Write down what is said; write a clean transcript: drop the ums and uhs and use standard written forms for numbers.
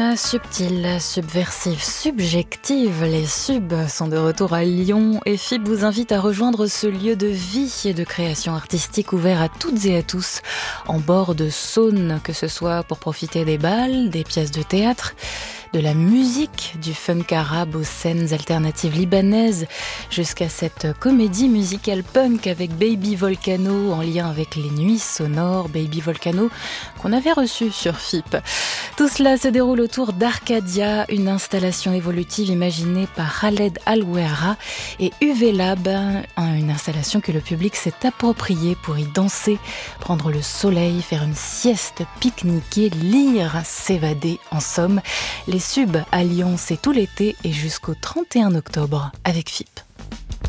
Voix subtile, subversive, subjective, les subs sont de retour à Lyon et FIP vous invite à rejoindre ce lieu de vie et de création artistique ouvert à toutes et à tous en bord de Saône, que ce soit pour profiter des bals, des pièces de théâtre, de la musique, du funk arabe aux scènes alternatives libanaises, jusqu'à cette comédie musicale punk avec Baby Volcano en lien avec les nuits sonores Baby Volcano qu'on avait reçu sur FIP. Tout cela se déroule autour d'Arcadia, une installation évolutive imaginée par Khaled Al-Ouera et UV Lab, une installation que le public s'est appropriée pour y danser, prendre le soleil, faire une sieste, pique-niquer, lire, s'évader, en somme. Les subs à Lyon, c'est tout l'été et jusqu'au 31 octobre avec FIP.